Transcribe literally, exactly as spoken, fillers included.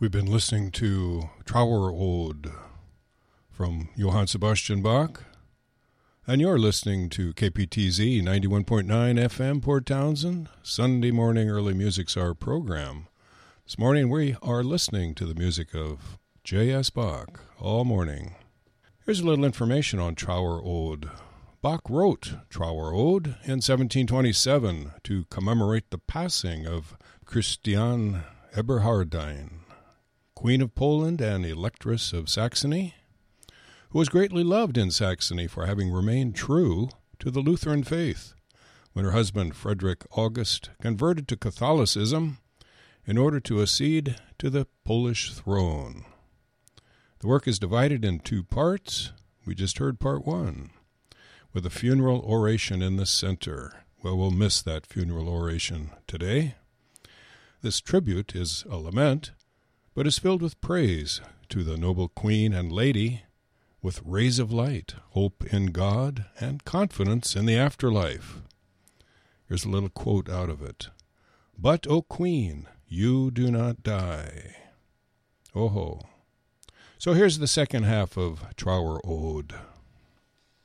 We've been listening to Trauer Ode from Johann Sebastian Bach, and you're listening to K P T Z ninety-one point nine F M Port Townsend, Sunday morning early music's our program. This morning we are listening to the music of J S. Bach all morning. Here's a little information on Trauer Ode. Bach wrote Trauer Ode in seventeen twenty-seven to commemorate the passing of Christiane Eberhardine, Queen of Poland and Electress of Saxony, who was greatly loved in Saxony for having remained true to the Lutheran faith when her husband Frederick August converted to Catholicism in order to accede to the Polish throne. The work is divided in two parts. We just heard part one, with a funeral oration in the center. Well, we'll miss that funeral oration today. This tribute is a lament, but is filled with praise to the noble queen and lady, with rays of light, hope in God, and confidence in the afterlife. Here's a little quote out of it. "But, O Queen, you do not die." Oh ho. So here's the second half of Trauer Ode.